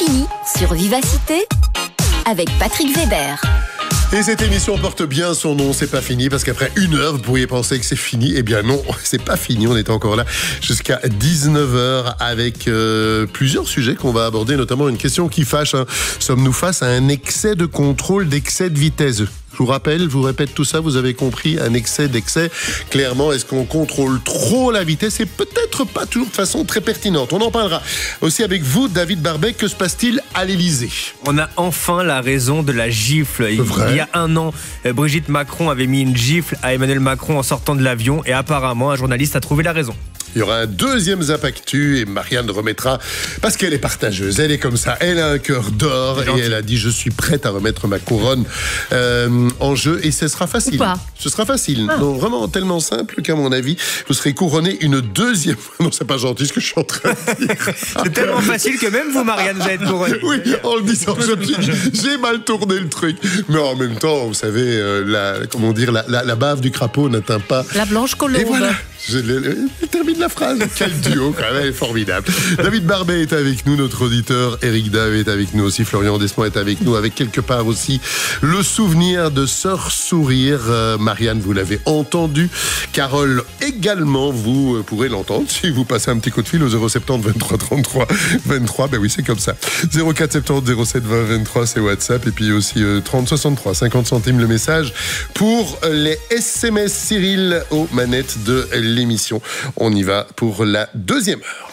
fini sur Vivacité avec Patrick Weber. Et cette émission porte bien son nom, c'est pas fini, parce qu'après 1 heure, vous pourriez penser que c'est fini. Eh bien non, c'est pas fini, on est encore là jusqu'à 19h avec plusieurs sujets qu'on va aborder, notamment une question qui fâche. Sommes-nous face à un excès de contrôle, d'excès de vitesse ? Je vous rappelle, je vous répète tout ça, vous avez compris, un excès d'excès. Clairement, est-ce qu'on contrôle trop la vitesse ? Et peut-être pas toujours de façon très pertinente. On en parlera aussi avec vous, David Barbet. Que se passe-t-il à l'Élysée ? On a enfin la raison de la gifle. Il y a 1 an, Brigitte Macron avait mis une gifle à Emmanuel Macron en sortant de l'avion et apparemment, un journaliste a trouvé la raison. Il y aura un deuxième Zap Actu et Marianne remettra, parce qu'elle est partageuse, elle est comme ça, elle a un cœur d'or et elle a dit je suis prête à remettre ma couronne en jeu et ce sera facile. Ce sera facile, non, vraiment tellement simple qu'à mon avis vous serez couronné une deuxième fois. Non, c'est pas gentil ce que je suis en train de dire. C'est tellement facile que même vous, Marianne, vous allez être couronnée. Oui, en le disant, j'ai mal tourné le truc, mais en même temps, vous savez, la bave du crapaud n'atteint pas la blanche colombe. Et voilà. Je termine la phrase. Quel duo, quand même, formidable. David Barbet est avec nous, notre auditeur. Eric Dave est avec nous aussi. Florian Desmond est avec nous, avec quelque part aussi le souvenir de Sœur Sourire. Marianne, vous l'avez entendu. Carole également, vous pourrez l'entendre si vous passez un petit coup de fil au 070 23 33 23. Ben oui, c'est comme ça. 0470 07 20 23, c'est WhatsApp. Et puis aussi 30 63, 50 centimes le message pour les SMS. Cyril aux manettes de l'émission. On y va pour la deuxième heure.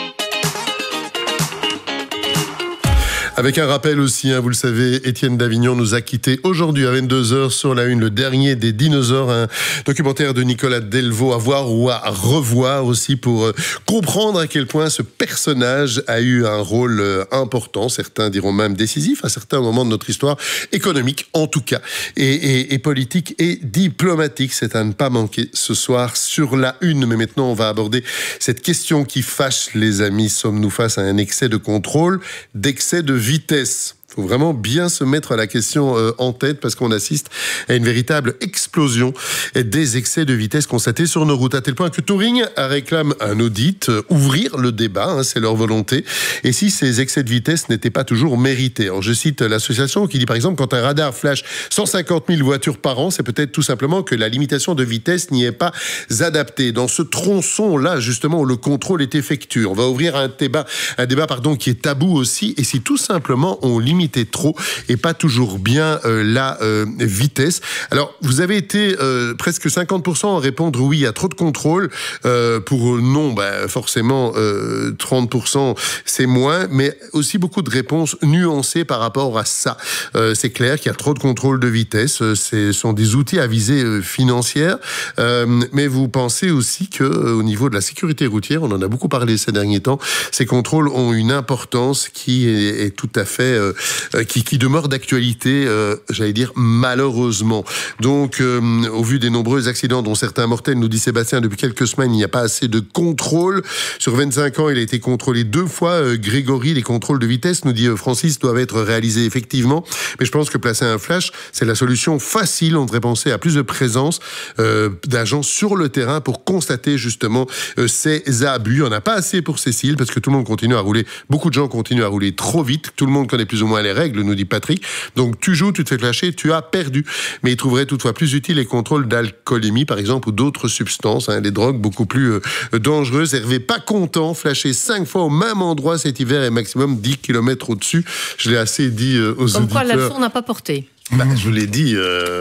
Avec un rappel aussi, vous le savez, Étienne Davignon nous a quittés aujourd'hui à 22h sur la une, le dernier des dinosaures, un documentaire de Nicolas Delvaux à voir ou à revoir aussi pour comprendre à quel point ce personnage a eu un rôle important, certains diront même décisif à certains moments de notre histoire économique en tout cas, et politique et diplomatique. C'est à ne pas manquer ce soir sur la une. Mais maintenant, on va aborder cette question qui fâche les amis. Sommes-nous face à un excès de contrôle, d'excès de vitesse ? Il faut vraiment bien se mettre la question en tête parce qu'on assiste à une véritable explosion des excès de vitesse constatés sur nos routes, à tel point que Touring réclame un audit, ouvrir le débat, c'est leur volonté, et si ces excès de vitesse n'étaient pas toujours mérités. Alors, je cite l'association qui dit par exemple quand un radar flash 150 000 voitures par an, c'est peut-être tout simplement que la limitation de vitesse n'y est pas adaptée. Dans ce tronçon-là, justement, où le contrôle est effectué, on va ouvrir un débat qui est tabou aussi, et si tout simplement on limite trop et pas toujours bien la vitesse. Alors, vous avez été presque 50% à répondre oui à trop de contrôle. Pour non, forcément, 30% c'est moins, mais aussi beaucoup de réponses nuancées par rapport à ça. C'est clair qu'il y a trop de contrôle de vitesse. Ce sont des outils à visée financière, mais vous pensez aussi qu'au niveau de la sécurité routière, on en a beaucoup parlé ces derniers temps, ces contrôles ont une importance qui est tout à fait qui demeure d'actualité, j'allais dire malheureusement. Donc, au vu des nombreux accidents dont certains mortels, nous dit Sébastien, depuis quelques semaines, il n'y a pas assez de contrôle. Sur 25 ans, il a été contrôlé 2 fois. Grégory, les contrôles de vitesse, nous dit Francis, doivent être réalisés effectivement. Mais je pense que placer un flash, c'est la solution facile. On devrait penser à plus de présence d'agents sur le terrain pour constater justement ces abus. On n'a pas assez pour Cécile, parce que tout le monde continue à rouler. Beaucoup de gens continuent à rouler trop vite. Tout le monde connaît plus ou moins les règles, nous dit Patrick. Donc tu joues, tu te fais clasher, tu as perdu. Mais il trouverait toutefois plus utile les contrôles d'alcoolémie, par exemple, ou d'autres substances, des drogues beaucoup plus dangereuses. Hervé, pas content, flashé 5 fois au même endroit cet hiver et maximum 10 km au-dessus. Je l'ai assez dit aux auditeurs. Comme quoi, la leçon n'a pas porté. Je vous l'ai dit,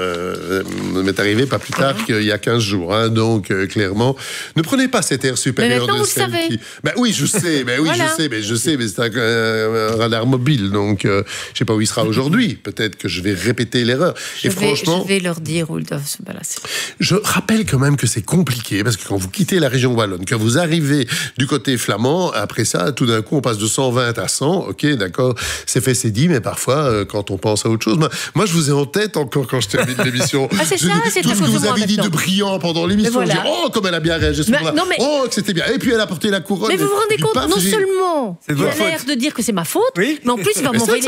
m'est arrivé pas plus tard qu'il y a 15 jours. Donc, clairement, ne prenez pas cet air supérieur de celle qui... Oui, je sais, voilà. je sais, mais c'est un radar mobile, donc je sais pas où il sera aujourd'hui. Peut-être que je vais répéter l'erreur. Je vais leur dire où ils doivent se balancer. Je rappelle quand même que c'est compliqué, parce que quand vous quittez la région wallonne, que vous arrivez du côté flamand, après ça, tout d'un coup, on passe de 120 à 100. Ok, d'accord, c'est fait, c'est dit, mais parfois, quand on pense à autre chose... Moi, je vous ai en tête encore quand je termine l'émission. C'est ça, c'est tout ce que vous avez dit de brillant pendant l'émission. Voilà. Je dis, comme elle a bien réagi. Que c'était bien. Et puis, elle a porté la couronne. Mais vous vous rendez compte, non seulement il a l'air de dire que c'est ma faute, mais en plus, il va m'envoyer...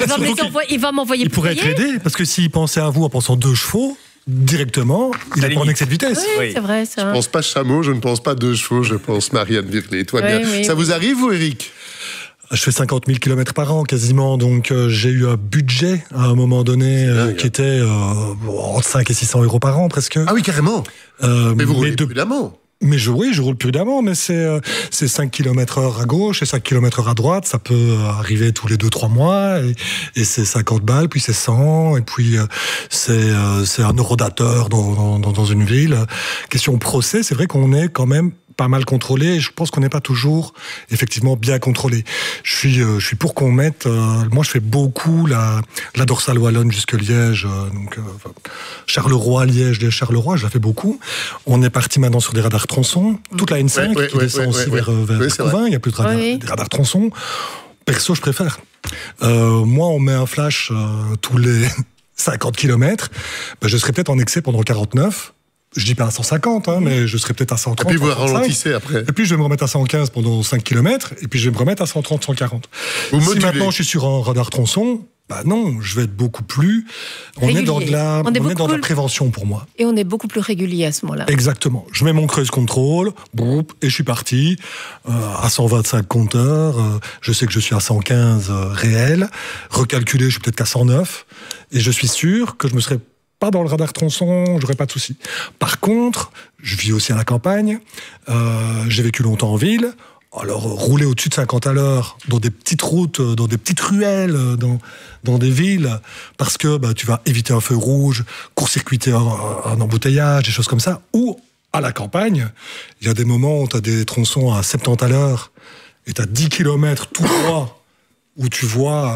Il va m'envoyer... Il pourrait être aidé, parce que s'il pensait à vous en pensant 2 chevaux, directement, il apprend avec cette vitesse. Oui, c'est vrai, ça. Je ne pense pas chameau, je ne pense pas 2 chevaux, je pense Marianne Virlet. Toi, bien. Oui. Ça vous arrive, vous, Eric ? Je fais 50 000 km par an quasiment, donc j'ai eu un budget à un moment donné qui était entre 5 et 600 euros par an presque. Ah oui, carrément. Mais vous roulez prudemment. Mais je roule prudemment, mais c'est 5 km/h à gauche et 5 km/h à droite, ça peut arriver tous les 2-3 mois, et c'est 50 balles, puis c'est 100, et puis c'est 1 euro dateur dans une ville. Question procès, c'est vrai qu'on est quand même pas mal contrôlé, et je pense qu'on n'est pas toujours effectivement bien contrôlé. Je suis pour qu'on mette, moi je fais beaucoup la dorsale wallonne jusque Liège, donc Charleroi, Liège, Charleroi, je la fais beaucoup. On est parti maintenant sur des radars tronçons, toute la N5 qui descend aussi vers Couvin, il n'y a plus des radars tronçons. Perso, je préfère. Moi, on met un flash tous les 50 km, je serai peut-être en excès pendant 49. Je dis pas à 150, mais je serai peut-être à 130. Et puis vous ralentissez après. Et puis je vais me remettre à 115 pendant 5 km, et puis je vais me remettre à 130, 140. Si maintenant je suis sur un radar tronçon, non, je vais être beaucoup plus... On est dans de la prévention pour moi. Et on est beaucoup plus régulier à ce moment-là. Exactement. Je mets mon cruise control, et je suis parti à 125 compteurs. Je sais que je suis à 115 réel. Recalculé, je suis peut-être qu'à 109. Et je suis sûr que je me serais pas dans le radar tronçon, j'aurais pas de souci. Par contre, je vis aussi à la campagne, j'ai vécu longtemps en ville, alors rouler au-dessus de 50 à l'heure, dans des petites routes, dans des petites ruelles, dans des villes, parce que tu vas éviter un feu rouge, court-circuiter un embouteillage, des choses comme ça, ou à la campagne, il y a des moments où tu as des tronçons à 70 à l'heure, et tu as 10 km tout droit, où tu vois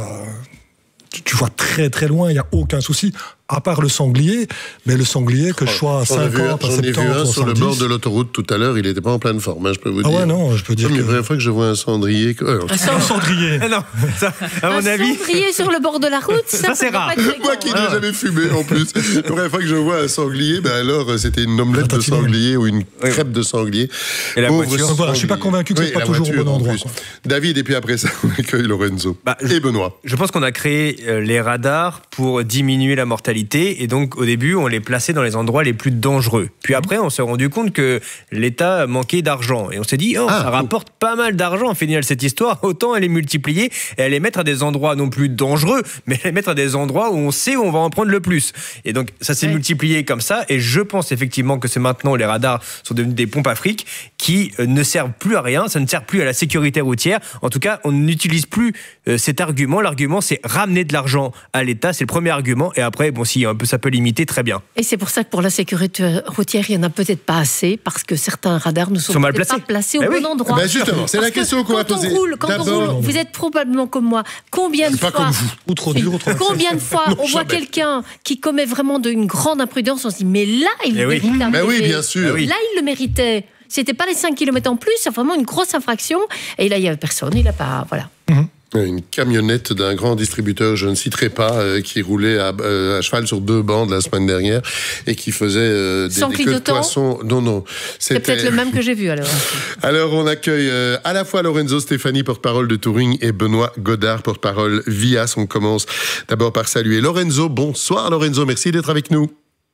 très très loin, il n'y a aucun souci, à part le sanglier, mais le sanglier que je sois à 50, à 70, j'en ai vu un sur le bord de l'autoroute tout à l'heure, il n'était pas en pleine forme, je peux vous dire. Ah ouais, non, je peux dire. C'est la première fois que je vois un cendrier. Un cendrier. Non, ça, à mon avis. Un cendrier sur le bord de la route, ça c'est rare. Moi qui n'ai jamais fumé en plus. La première fois que je vois un sanglier, alors c'était une omelette de sanglier ou une crêpe de sanglier. Et la voiture. Voilà, je suis pas convaincu que c'est pas toujours au bon endroit. David, et puis après ça, on accueille Lorenzo et Benoît. Je pense qu'on a créé les radars pour diminuer la mortalité, et donc au début on les plaçait dans les endroits les plus dangereux. Puis après on s'est rendu compte que l'État manquait d'argent, et on s'est dit ça rapporte pas mal d'argent, final cette histoire, autant les multiplier et les mettre à des endroits non plus dangereux, mais les mettre à des endroits où on sait où on va en prendre le plus. Et donc ça s'est multiplié comme ça, et je pense effectivement que c'est maintenant les radars sont devenus des pompes à fric qui ne servent plus à rien, ça ne sert plus à la sécurité routière. En tout cas, on n'utilise plus cet argument. L'argument, c'est ramener de l'argent à l'État, c'est le premier argument, et après, si ça peut limiter, très bien. Et c'est pour ça que pour la sécurité routière, il n'y en a peut-être pas assez, parce que certains radars ne sont pas placés au bon endroit. Justement, c'est la question qu'on va poser. Quand on roule, vous êtes probablement comme moi. Combien de fois, pas comme vous. Ou trop dur, ou trop combien de fois on voit quelqu'un qui commet vraiment une grande imprudence, on se dit, mais là, il le méritait. Mais oui, bien sûr. Là, il le méritait. C'était pas les 5 km en plus, c'est vraiment une grosse infraction. Et là, il n'y avait personne, il n'a pas... Voilà. Une camionnette d'un grand distributeur, je ne citerai pas, qui roulait à cheval sur 2 bandes la semaine dernière et qui faisait des queues de poisson. Non. C'est peut-être le même que j'ai vu alors. Alors on accueille à la fois Lorenzo Stefani, porte-parole de Touring, et Benoît Godard, porte-parole VIAS. On commence d'abord par saluer Lorenzo. Bonsoir Lorenzo, merci d'être avec nous.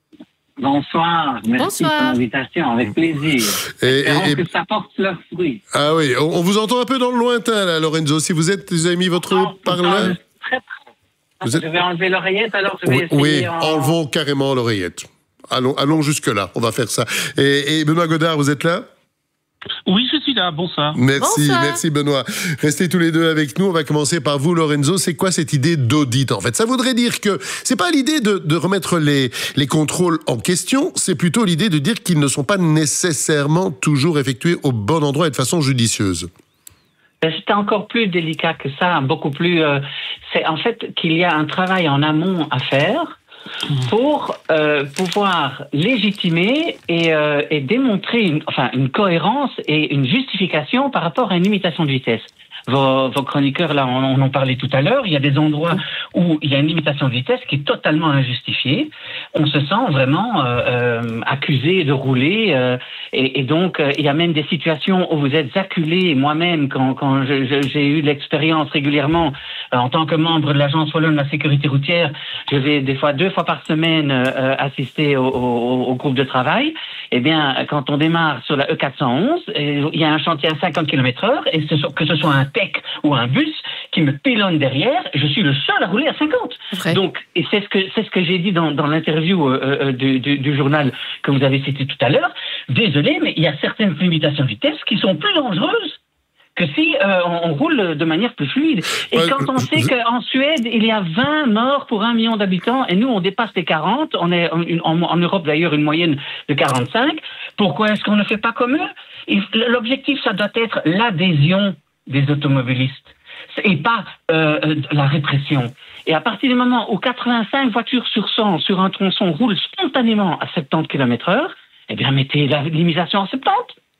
Bonsoir, merci pour l'invitation, avec plaisir. Espérons que ça porte leurs fruits. Ah oui, on vous entend un peu dans le lointain, là, Lorenzo. Si vous avez mis votre parleur... Je vais enlever l'oreillette, alors je vais essayer... Oui, enlevons carrément l'oreillette. Allons jusque-là, on va faire ça. Et Benoît Godard, vous êtes là ? Oui, je suis là, bonsoir. Merci Benoît. Restez tous les deux avec nous. On va commencer par vous, Lorenzo. C'est quoi cette idée d'audit, en fait ? Ça voudrait dire que c'est pas l'idée de remettre les contrôles en question, c'est plutôt l'idée de dire qu'ils ne sont pas nécessairement toujours effectués au bon endroit et de façon judicieuse. C'est encore plus délicat que ça, beaucoup plus... c'est en fait qu'il y a un travail en amont à faire pour pouvoir légitimer et démontrer une cohérence et une justification par rapport à une limitation de vitesse. Vos chroniqueurs, là, on en parlait tout à l'heure, il y a des endroits où il y a une limitation de vitesse qui est totalement injustifiée. On se sent vraiment accusé de rouler et donc il y a même des situations où vous êtes acculé. Moi-même, quand j'ai eu l'expérience régulièrement en tant que membre de l'Agence Wallonne de la sécurité routière, je vais des fois 2 fois par semaine assister au groupe de travail. Eh bien, quand on démarre sur la E411, il y a un chantier à 50 km/h, et que ce soit un tech ou un bus qui me pilonne derrière, je suis le seul à rouler à 50. Vrai. Donc, et c'est ce que j'ai dit dans l'interview du journal que vous avez cité tout à l'heure. Désolé, mais il y a certaines limitations de vitesse qui sont plus dangereuses que si on roule de manière plus fluide. Et quand on sait qu'en Suède, il y a 20 morts pour 1 million d'habitants, et nous, on dépasse les 40, on est en Europe d'ailleurs une moyenne de 45, pourquoi est-ce qu'on ne fait pas comme eux? L'objectif, ça doit être l'adhésion des automobilistes, et pas la répression. Et à partir du moment où 85 voitures sur 100 sur un tronçon roulent spontanément à 70 km/h, eh bien, mettez la limitation à 70.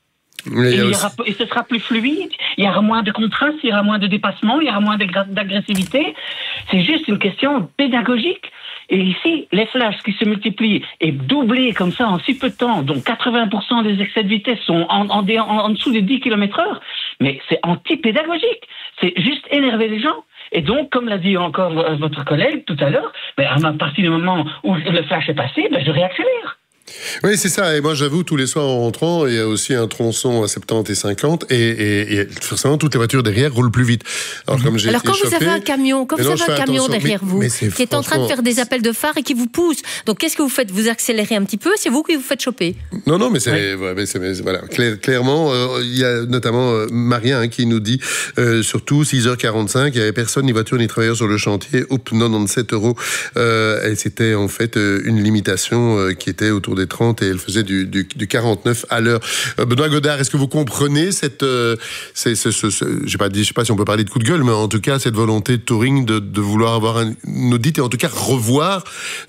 Et ce sera plus fluide, il y aura moins de contraste, il y aura moins de dépassement, il y aura moins d'agressivité. C'est juste une question pédagogique. Et ici, les flashs qui se multiplient et doublés comme ça en si peu de temps, dont 80% des excès de vitesse sont en dessous des 10 km/h, mais c'est anti-pédagogique. C'est juste énerver les gens. Et donc, comme l'a dit encore votre collègue tout à l'heure, à partir du moment où le flash est passé, je réaccélère. Oui, c'est ça. Et moi, j'avoue, tous les soirs en rentrant, il y a aussi un tronçon à 70 et 50, et forcément, toutes les voitures derrière roulent plus vite. Alors, comme j'ai été quand vous avez un camion, derrière vous, qui est en train de faire des appels de phare et qui vous pousse, donc qu'est-ce que vous faites? Vous accélérez un petit peu, c'est vous qui vous faites choper? Non, mais c'est voilà. Clairement, il y a notamment Maria qui nous dit, surtout 6h45, il n'y avait personne, ni voiture, ni travailleur sur le chantier. 97 €. Et c'était en fait une limitation qui était autour des 30, et elle faisait du 49 à l'heure. Benoît Godard, est-ce que vous comprenez cette, je sais pas si on peut parler de coup de gueule, mais en tout cas cette volonté de Touring de vouloir avoir une audit et en tout cas revoir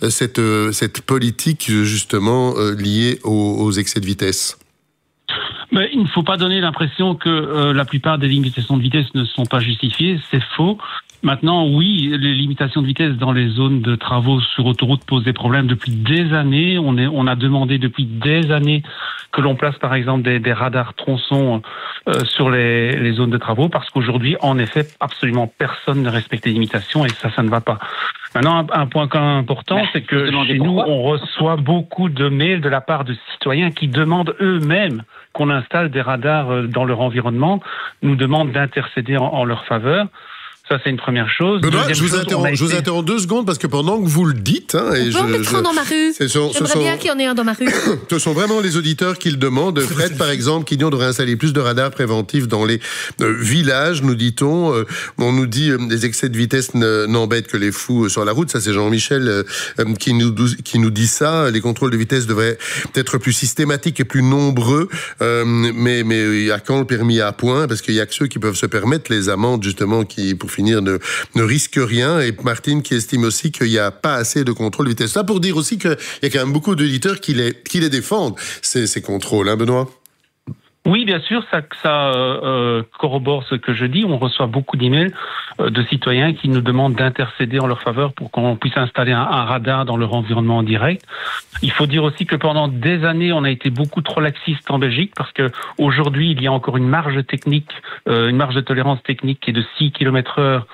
cette politique justement liée aux excès de vitesse? Mais il ne faut pas donner l'impression que la plupart des limitations de vitesse ne sont pas justifiées, c'est faux. Maintenant, oui, les limitations de vitesse dans les zones de travaux sur autoroute posent des problèmes depuis des années. On a demandé depuis des années que l'on place par exemple des radars tronçons sur les zones de travaux, parce qu'aujourd'hui, en effet, absolument personne ne respecte les limitations, et ça ne va pas. Maintenant, un point quand même important, c'est que chez nous, on reçoit beaucoup de mails de la part de citoyens qui demandent eux-mêmes qu'on installe des radars dans leur environnement, nous demandent d'intercéder en leur faveur. Ça, c'est une première chose. Benoît, je vous interromps 2 secondes, parce que pendant que vous le dites... on peut en mettre un dans ma rue. J'aimerais bien qu'il y en ait un dans ma rue. Ce sont vraiment les auditeurs qui le demandent. Fred, par exemple, qui dit on devrait installer plus de radars préventifs dans les villages, nous dit-on. On nous dit les excès de vitesse n'embêtent que les fous sur la route. Ça, c'est Jean-Michel qui nous dit ça. Les contrôles de vitesse devraient être plus systématiques et plus nombreux. Mais à quand le permis à point? Parce qu'il y a que ceux qui peuvent se permettre les amendes, justement, qui, pour finir, ne risque rien. Et Martine qui estime aussi qu'il n'y a pas assez de contrôle de vitesse. Ça pour dire aussi qu'il y a quand même beaucoup d'auditeurs qui les défendent, ces contrôles, hein, Benoît? Oui, bien sûr, ça corrobore ce que je dis. On reçoit beaucoup d'emails de citoyens qui nous demandent d'intercéder en leur faveur pour qu'on puisse installer un radar dans leur environnement en direct. Il faut dire aussi que pendant des années, on a été beaucoup trop laxiste en Belgique, parce que aujourd'hui, il y a encore une marge technique, une marge de tolérance technique qui est de 6 km/h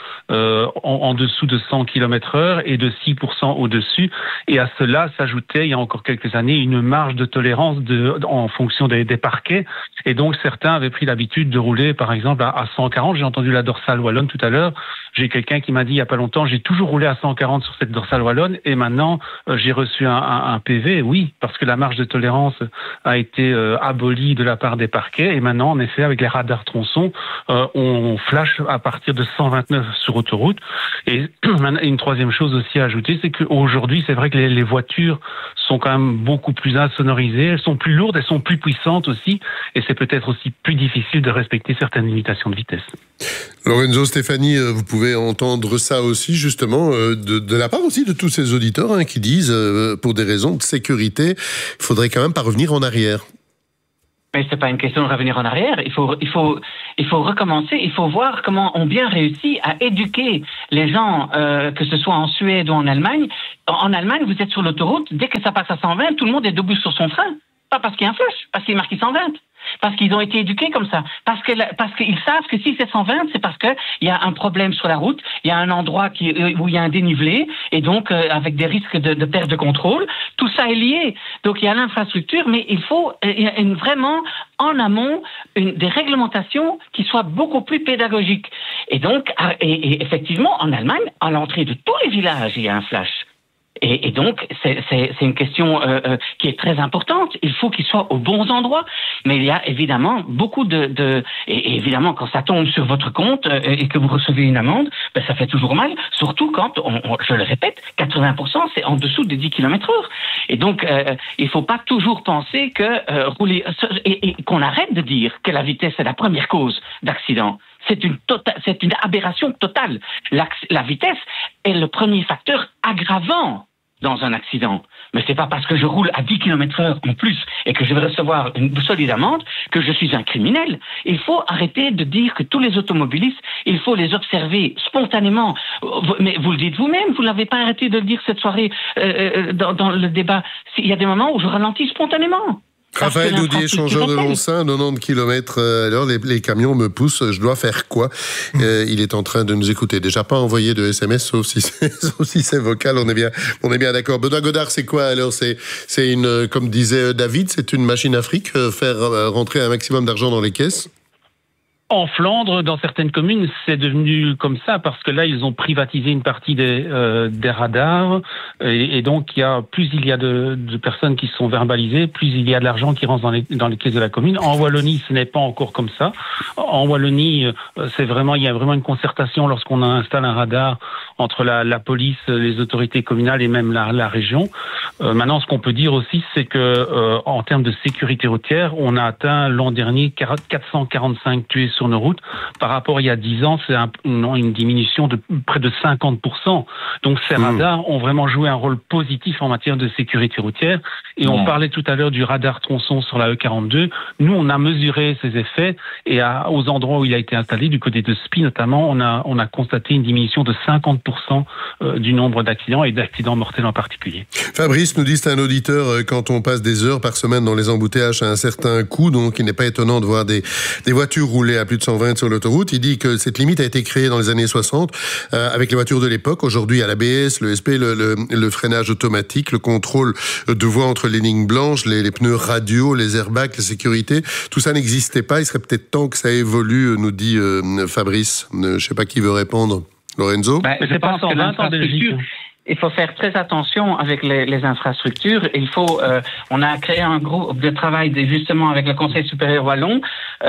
en dessous de 100 km/h et de 6% au-dessus. Et à cela s'ajoutait, il y a encore quelques années, une marge de tolérance en fonction des parquets. Et donc, certains avaient pris l'habitude de rouler, par exemple, à 140. J'ai entendu la dorsale wallonne tout à l'heure. J'ai quelqu'un qui m'a dit il y a pas longtemps, j'ai toujours roulé à 140 sur cette dorsale wallonne, et maintenant, j'ai reçu un PV. Oui, parce que la marge de tolérance a été abolie de la part des parquets. Et maintenant, en effet, avec les radars tronçons, on flash à partir de 129 sur autoroute. Et une troisième chose aussi à ajouter, c'est qu'aujourd'hui, c'est vrai que les voitures sont quand même beaucoup plus insonorisées, elles sont plus lourdes, elles sont plus puissantes aussi, et c'est peut-être aussi plus difficile de respecter certaines limitations de vitesse. Lorenzo, Stéphanie, vous pouvez entendre ça aussi, justement, de la part aussi de tous ces auditeurs qui disent, pour des raisons de sécurité, il faudrait quand même pas revenir en arrière. Mais c'est pas une question de revenir en arrière. Il faut recommencer. Il faut voir comment on bien réussit à éduquer les gens, que ce soit en Suède ou en Allemagne. En Allemagne, vous êtes sur l'autoroute, dès que ça passe à 120, tout le monde est debout sur son frein. Pas parce qu'il y a un flash, parce qu'il est marqué 120. Parce qu'ils ont été éduqués comme ça. Parce qu'ils savent que si c'est 120, c'est parce qu'il y a un problème sur la route, il y a un endroit où il y a un dénivelé, et donc avec des risques de perte de contrôle. Tout ça est lié. Donc il y a l'infrastructure, mais il faut vraiment en amont des réglementations qui soient beaucoup plus pédagogiques. Et donc, et effectivement, en Allemagne, à l'entrée de tous les villages, il y a un flash. Et donc, c'est une question qui est très importante. Il faut qu'il soit aux bons endroits. Mais il y a évidemment beaucoup et évidemment, quand ça tombe sur votre compte et que vous recevez une amende, ben, ça fait toujours mal. Surtout quand, je le répète, 80%, c'est en dessous des 10 km/h. Et donc, il faut pas toujours penser que rouler... Et qu'on arrête de dire que la vitesse est la première cause d'accident. C'est une aberration totale. La vitesse est le premier facteur aggravant dans un accident. Mais c'est pas parce que je roule à 10 km/h en plus et que je vais recevoir une solide amende que je suis un criminel. Il faut arrêter de dire que tous les automobilistes, il faut les observer spontanément. Mais vous le dites vous-même, vous l'avez pas arrêté de le dire cette soirée dans le débat. Il y a des moments où je ralentis spontanément. Raphaël Doudier, échangeur de Lonsin, 90 km à l'heure, les camions me poussent, je dois faire quoi? Il est en train de nous écouter. Déjà pas envoyer de SMS, sauf si c'est vocal, on est bien d'accord. Benoît Godard, c'est quoi alors? C'est une, comme disait David, c'est une machine à fric, faire rentrer un maximum d'argent dans les caisses? En Flandre, dans certaines communes, c'est devenu comme ça parce que là, ils ont privatisé une partie des radars et donc plus il y a de personnes qui sont verbalisées, plus il y a de l'argent qui rentre dans les caisses de la commune. En Wallonie, ce n'est pas encore comme ça. En Wallonie, il y a vraiment une concertation lorsqu'on installe un radar entre la police, les autorités communales et même la région. Maintenant, ce qu'on peut dire aussi, c'est que en termes de sécurité routière, on a atteint l'an dernier 445 tués sur nos routes. Par rapport à il y a 10 ans, c'est une diminution de près de 50%. Donc ces radars ont vraiment joué un rôle positif en matière de sécurité routière. Et on parlait tout à l'heure du radar tronçon sur la E42. Nous, on a mesuré ses effets et aux endroits où il a été installé, du côté de Spie notamment, on a constaté une diminution de 50% du nombre d'accidents et d'accidents mortels en particulier. Fabrice nous dit, c'est un auditeur, quand on passe des heures par semaine dans les embouteillages à un certain coût, donc il n'est pas étonnant de voir des voitures rouler à plus de 120 sur l'autoroute. Il dit que cette limite a été créée dans les années 60 avec les voitures de l'époque. Aujourd'hui, il y a l'ABS, le SP, le freinage automatique, le contrôle de voie entre les lignes blanches, les pneus radio, les airbags, la sécurité. Tout ça n'existait pas. Il serait peut-être temps que ça évolue, nous dit Fabrice. Je ne sais pas qui veut répondre. Lorenzo? Je pense que l'infrastructure... Il faut faire très attention avec les infrastructures. On a créé un groupe de travail justement avec le Conseil supérieur wallon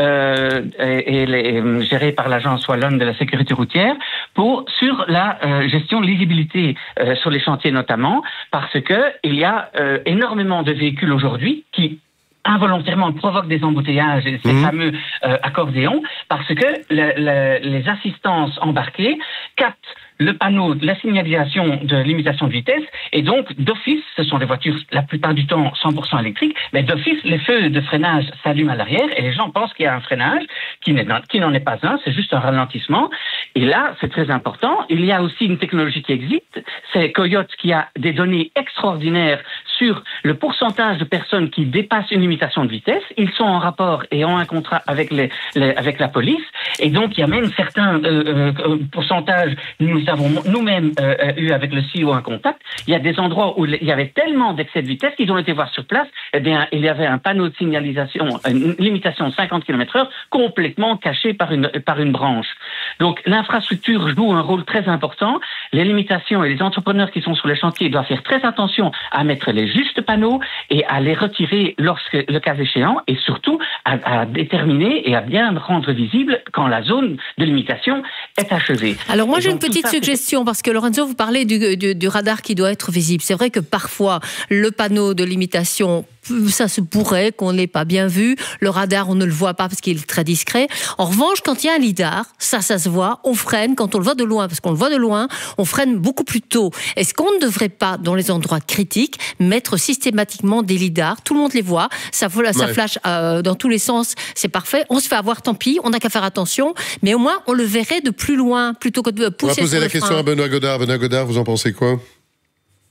géré par l'Agence wallonne de la sécurité routière sur la gestion de lisibilité sur les chantiers notamment, parce que il y a énormément de véhicules aujourd'hui qui involontairement provoquent des embouteillages et ces fameux accordéons, parce que les assistances embarquées captent le panneau de la signalisation de limitation de vitesse, et donc d'office, ce sont des voitures la plupart du temps 100% électriques, mais d'office les feux de freinage s'allument à l'arrière et les gens pensent qu'il y a un freinage qui n'en est pas un, c'est juste un ralentissement. Et là, c'est très important. Il y a aussi une technologie qui existe, c'est Coyote qui a des données extraordinaires sur le pourcentage de personnes qui dépassent une limitation de vitesse. Ils sont en rapport et ont un contrat avec la police, et donc il y a même certains pourcentages, nous avons nous-mêmes eu avec le CEO un contact. Il y a des endroits où il y avait tellement d'excès de vitesse qu'ils ont été voir sur place. Eh bien, il y avait un panneau de signalisation, une limitation de 50 km/h complètement caché par une branche. Donc, l'infrastructure joue un rôle très important. Les limitations et les entrepreneurs qui sont sur les chantiers doivent faire très attention à mettre les justes panneaux et à les retirer lorsque le cas échéant, et surtout à déterminer et à bien rendre visible quand la zone de limitation est achevée. Alors moi, j'ai une petite suggestion, parce que Lorenzo, vous parlez du radar qui doit être visible. C'est vrai que parfois, le panneau de limitation, ça se pourrait qu'on n'ait pas bien vu. Le radar, on ne le voit pas parce qu'il est très discret. En revanche, quand il y a un lidar, ça se voit, on freine quand on le voit de loin, parce qu'on le voit de loin, on freine beaucoup plus tôt. Est-ce qu'on ne devrait pas, dans les endroits critiques, mettre systématiquement des lidars? Tout le monde les voit, ça flash dans tous les sens, c'est parfait. On se fait avoir, tant pis, on n'a qu'à faire attention, mais au moins, on le verrait de plus loin, plutôt que de pousser. On va poser la question à Benoît Godard. Benoît Godard, vous en pensez quoi?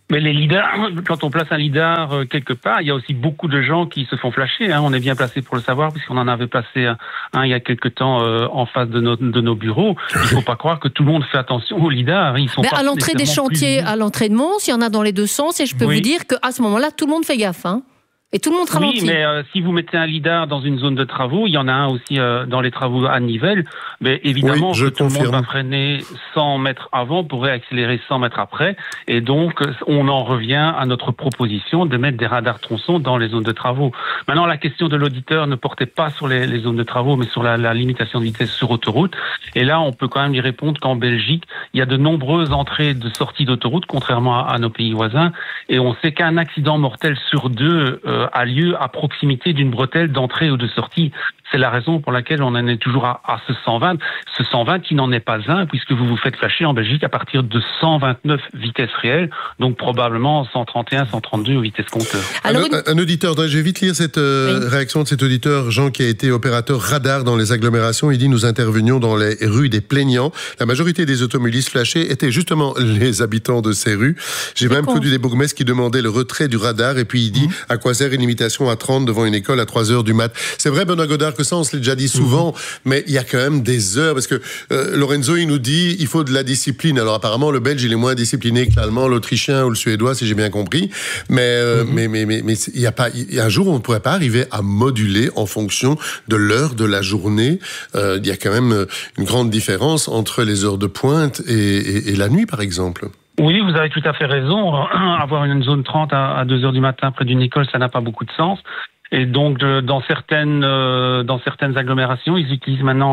Mais les lidars, quand on place un lidar quelque part, il y a aussi beaucoup de gens qui se font flasher. On est bien placé pour le savoir, puisqu'on en avait placé un il y a quelque temps en face de nos bureaux. Il ne faut pas croire que tout le monde fait attention aux lidars. Ils sont à l'entrée des chantiers, à l'entrée de Mons, il y en a dans les deux sens, et je peux vous dire qu'à ce moment-là, tout le monde fait gaffe. Et tout le monde ralentit. Oui, mais si vous mettez un lidar dans une zone de travaux, il y en a un aussi dans les travaux à Nivelles, mais évidemment, tout le monde va freiner 100 mètres avant, pourrait accélérer 100 mètres après, et donc on en revient à notre proposition de mettre des radars tronçons dans les zones de travaux. Maintenant, la question de l'auditeur ne portait pas sur les zones de travaux, mais sur la limitation de vitesse sur autoroute, et là, on peut quand même y répondre qu'en Belgique, il y a de nombreuses entrées de sorties d'autoroute, contrairement à nos pays voisins, et on sait qu'un accident mortel sur deux a lieu à proximité d'une bretelle d'entrée ou de sortie. C'est la raison pour laquelle on en est toujours à ce 120. Ce 120 qui n'en est pas un, puisque vous vous faites flasher en Belgique à partir de 129 vitesses réelles, donc probablement 131, 132 aux vitesses compteur. Alors, un auditeur, je vais vite lire cette réaction de cet auditeur, Jean, qui a été opérateur radar dans les agglomérations. Il dit: nous intervenions dans les rues des plaignants. La majorité des automobilistes flashés étaient justement les habitants de ces rues. J'ai même connu des bourgmestres qui demandaient le retrait du radar, et puis il dit à quoi sert une limitation à 30 devant une école à 3h du mat. C'est vrai, Benoît Godard, que ça, on se l'est déjà dit souvent, mais il y a quand même des heures, parce que Lorenzo, il nous dit, il faut de la discipline. Alors apparemment, le Belge, il est moins discipliné que l'Allemand, l'Autrichien ou le Suédois, si j'ai bien compris. Mais il y a pas, un jour, on ne pourrait pas arriver à moduler en fonction de l'heure de la journée. Il y a quand même une grande différence entre les heures de pointe et la nuit, par exemple. Oui, vous avez tout à fait raison. Avoir une zone 30 à 2h du matin près d'une école, ça n'a pas beaucoup de sens. Et donc, dans certaines agglomérations, ils utilisent maintenant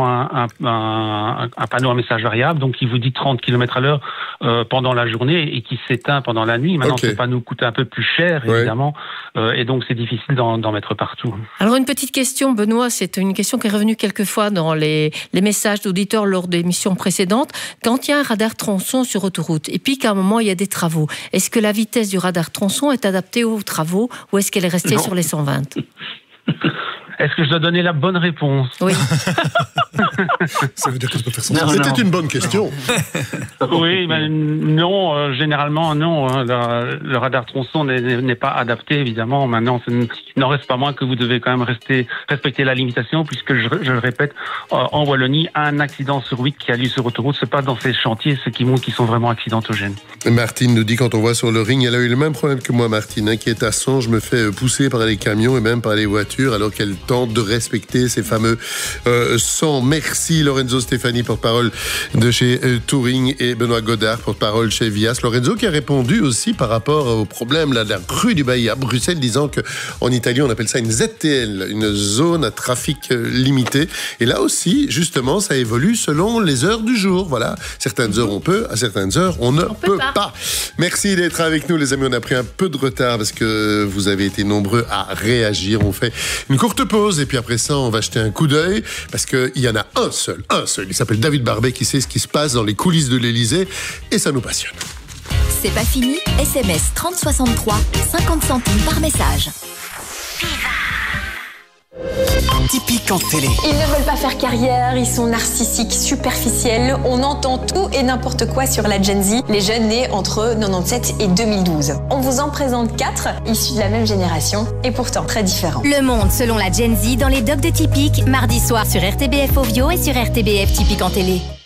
un panneau à message variable, donc il vous dit 30 km à l'heure pendant la journée et qui s'éteint pendant la nuit. Maintenant, ce panneau coûte un peu plus cher, évidemment, et donc c'est difficile d'en mettre partout. Alors, une petite question, Benoît, c'est une question qui est revenue quelquefois dans les messages d'auditeurs lors des émissions précédentes. Quand il y a un radar tronçon sur autoroute, et puis qu'à un moment, il y a des travaux, est-ce que la vitesse du radar tronçon est adaptée aux travaux, ou est-ce qu'elle est restée sur les 120 ? Est-ce que je dois donner la bonne réponse? Oui. Ça veut dire que je peux faire ça. C'était une bonne question. Oui, mais non, généralement non. Le radar tronçon n'est pas adapté, évidemment. Maintenant, il n'en reste pas moins que vous devez quand même respecter la limitation, puisque je le répète, en Wallonie, un accident sur 8 qui a lieu sur autoroute se passe dans ces chantiers, ce qui montre qu'ils sont vraiment accidentogènes. Martine nous dit, quand on voit sur le ring, elle a eu le même problème que moi, Martine, qui est à Sens. Je me fais pousser par les camions et même par les voitures, alors qu'elle tente de respecter ces fameux 100. Merci Lorenzo Stéphanie, porte-parole de chez Touring, et Benoît Godard, porte-parole chez Vias. Lorenzo qui a répondu aussi par rapport au problème de la rue du Bailly à Bruxelles, disant qu'en Italie on appelle ça une ZTL, une zone à trafic limité. Et là aussi, justement, ça évolue selon les heures du jour. Voilà, certaines heures on peut, à certaines heures on ne peut pas. Merci d'être avec nous les amis, on a pris un peu de retard parce que vous avez été nombreux à réagir. On fait une courte pause et puis après ça on va jeter un coup d'œil parce qu'il y en a un seul, il s'appelle David Barbet qui sait ce qui se passe dans les coulisses de l'Élysée et ça nous passionne. C'est pas fini, SMS 3063, 50 centimes par message. Typique en télé. Ils ne veulent pas faire carrière, ils sont narcissiques, superficiels. On entend tout et n'importe quoi sur la Gen Z, les jeunes nés entre 97 et 2012. On vous en présente 4, issus de la même génération et pourtant très différents. Le monde selon la Gen Z dans les docs de Typique, mardi soir sur RTBF Ovio et sur RTBF Typique en télé.